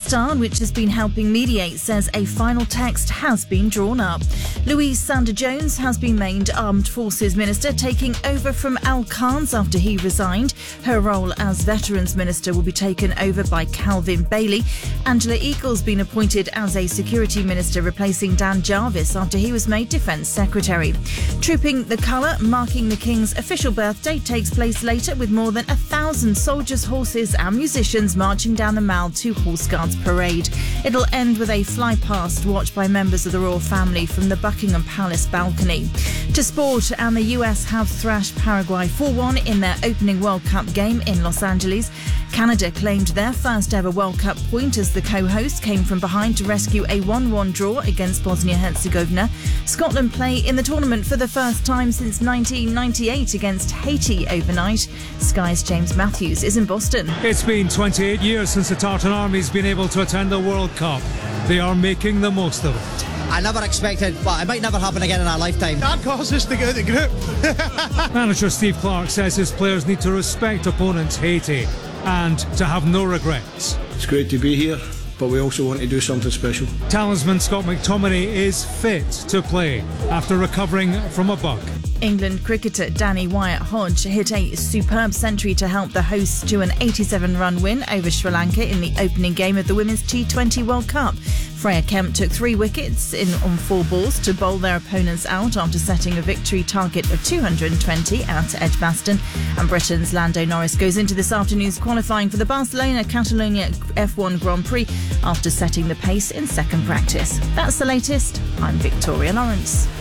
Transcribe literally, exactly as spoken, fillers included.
Star, which has been helping mediate, says a final text has been drawn up. Louise Sanders-Jones has been named Armed Forces Minister, taking over from Al Carnes after he resigned. Her role as Veterans Minister will be taken over by Calvin Bailey. Angela Eagle's been appointed as a Security Minister, replacing Dan Jarvis after he was made Defence Secretary. Trooping the Colour, marking the King's official birthday, takes place later with more than a thousand soldiers, horses and musicians marching down the Mall to Horse Guards Parade. It'll end with a fly-past watched by members of the royal family from the Buckingham Palace balcony. To sport, and the U S have thrashed Paraguay four one in their opening World Cup game in Los Angeles. Canada claimed their first ever World Cup point as the co-host came from behind to rescue a one one draw against Bosnia-Herzegovina. Scotland play in the tournament for the first time since nineteen ninety-eight against Haiti overnight. Sky's James Matthews is in Boston. It's been twenty-eight years since the Tartan Army's been able to attend the World Cup. They are making the most of it. I never expected, well, it might never happen again in our lifetime. That caused us to go to the group. Manager Steve Clarke says his players need to respect opponents Haiti and to have no regrets. It's great to be here, but we also want to do something special. Talisman Scott McTominay is fit to play after recovering from a bug. England cricketer Danny Wyatt-Hodge hit a superb century to help the hosts to an eighty-seven run win over Sri Lanka in the opening game of the Women's T twenty World Cup. Freya Kemp took three wickets in on four balls to bowl their opponents out after setting a victory target of two hundred twenty at Edgbaston. And Britain's Lando Norris goes into this afternoon's qualifying for the Barcelona-Catalonia F one Grand Prix after setting the pace in second practice. That's the latest. I'm Victoria Lawrence.